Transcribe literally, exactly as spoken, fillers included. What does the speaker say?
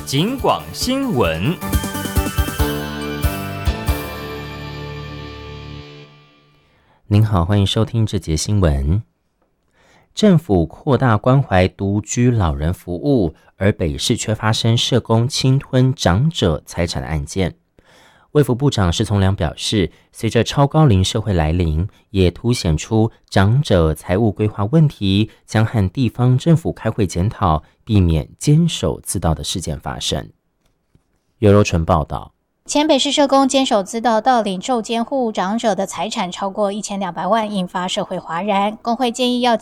警广新闻。 您好，欢迎收听这节新闻。政府扩大关怀独居老人服务，而北市却发生社工侵吞长者财产的案件。卫福部长施从良表示，随着超高龄社会来临，也凸显出长者财务规划问题，将和地方政府开会检讨，避免监守自盗的事件发生。尤柔纯报道。 前北市社工监守自盗盗领受监护长者的财产超过一千两百万，引发社会哗然。工会建议要